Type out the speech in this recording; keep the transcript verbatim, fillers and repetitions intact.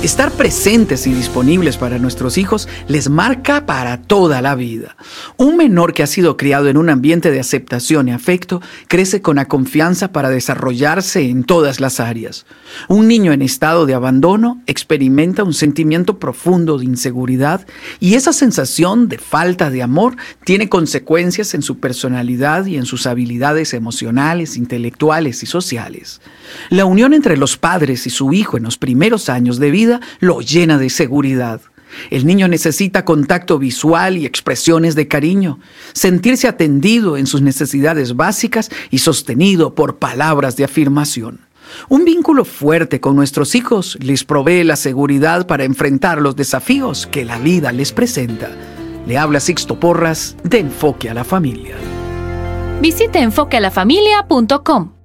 Estar presentes y disponibles para nuestros hijos les marca para toda la vida. Un menor que ha sido criado en un ambiente de aceptación y afecto crece con la confianza para desarrollarse en todas las áreas. Un niño en estado de abandono experimenta un sentimiento profundo de inseguridad y esa sensación de falta de amor tiene consecuencias en su personalidad y en sus habilidades emocionales, intelectuales y sociales. La unión entre los padres y su hijo en los primeros años de vida lo llena de seguridad. El niño necesita contacto visual y expresiones de cariño, sentirse atendido en sus necesidades básicas y sostenido por palabras de afirmación. Un vínculo fuerte con nuestros hijos les provee la seguridad para enfrentar los desafíos que la vida les presenta. Le habla Sixto Porras de Enfoque a la Familia. Visite enfoque a la familia punto com.